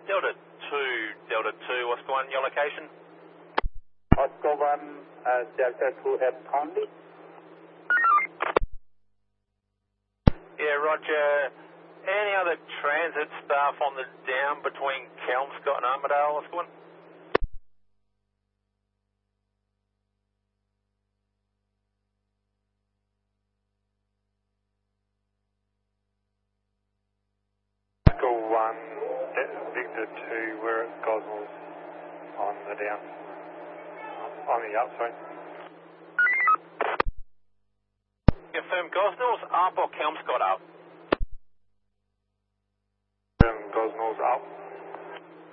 Delta 2, Oscar 1, your location? Oscar 1, Delta 2 at Conley. Yeah, roger. Any other transit staff on the down between Kelmscott and Armidale, Oscar 1? Oscar 1, Victor 2, we're at Gosnells on the down. On the up, sorry. Confirm Gosnells up or Kelmscott up?